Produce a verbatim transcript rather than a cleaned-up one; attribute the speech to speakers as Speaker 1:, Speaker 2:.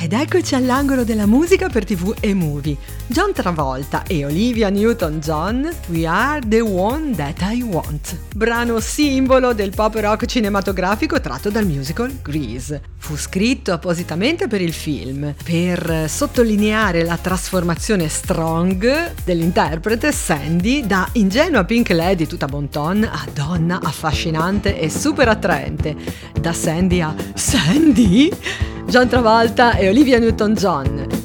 Speaker 1: Ed eccoci all'angolo della musica per tivù e movie. John Travolta e Olivia Newton-John, We Are the One That I Want, brano simbolo del pop rock cinematografico tratto dal musical Grease. Fu scritto appositamente per il film, per sottolineare la trasformazione strong dell'interprete Sandy da ingenua Pink Lady tutta bon ton a donna affascinante e super attraente. Da Sandy a Sandy? John Travolta e Olivia Newton-John,